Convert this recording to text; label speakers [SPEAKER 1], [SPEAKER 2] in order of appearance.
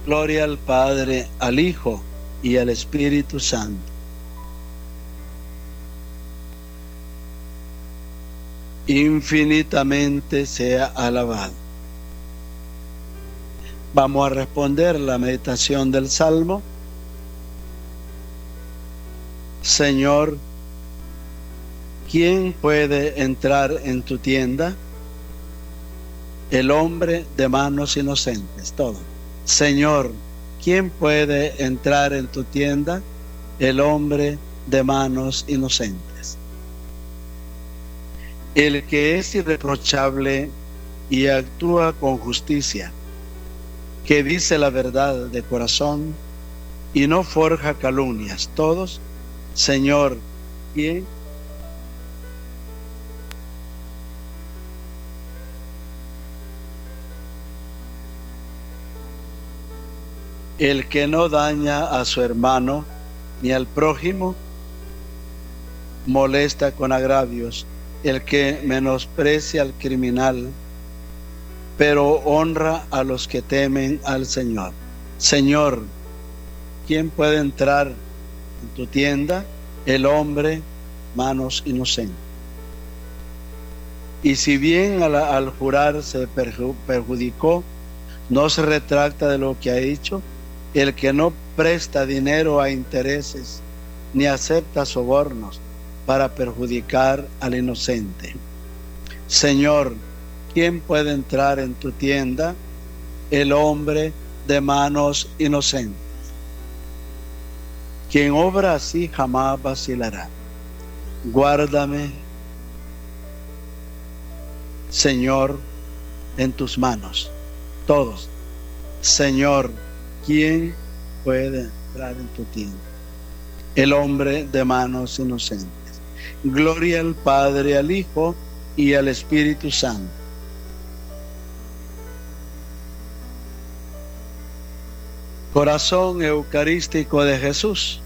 [SPEAKER 1] Gloria al Padre, al Hijo y al Espíritu Santo. Infinitamente sea alabado. Vamos a responder la meditación del Salmo. Señor, ¿quién puede entrar en tu tienda? El hombre de manos inocentes, todo. Señor, ¿quién puede entrar en tu tienda? El hombre de manos inocentes. El que es irreprochable y actúa con justicia, que dice la verdad de corazón y no forja calumnias. Todos, Señor, ¿quién? El que no daña a su hermano ni al prójimo, molesta con agravios. El que menosprecia al criminal, pero honra a los que temen al Señor. Señor, ¿quién puede entrar en tu tienda? El hombre, manos inocentes. Y si bien al jurar se perjudicó, no se retracta de lo que ha hecho. El que no presta dinero a intereses, ni acepta sobornos para perjudicar al inocente. Señor, ¿quién puede entrar en tu tienda? El hombre de manos inocentes. Quien obra así jamás vacilará. Guárdame, Señor, en tus manos. Todos. Señor, ¿quién puede entrar en tu tienda? El hombre de manos inocentes. Gloria al Padre, al Hijo y al Espíritu Santo. Corazón eucarístico de Jesús,